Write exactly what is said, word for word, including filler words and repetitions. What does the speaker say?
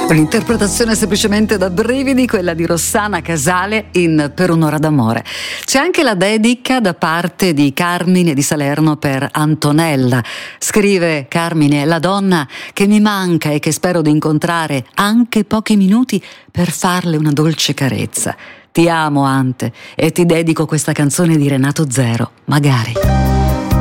Un'interpretazione semplicemente da brividi, quella di Rossana Casale in Per un'ora d'amore. C'è anche la dedica da parte di Carmine di Salerno per Antonella. Scrive Carmine: la donna che mi manca e che spero di incontrare anche pochi minuti per farle una dolce carezza. Ti amo, Ante, e ti dedico questa canzone di Renato Zero, Magari.